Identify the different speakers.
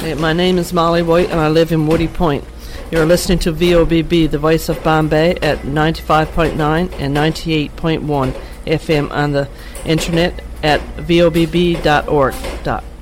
Speaker 1: My name is Molly White, and I live in Woody Point. You're listening to VOBB, the voice of Bombay, at 95.9 and 98.1 FM on the internet at vobb.org.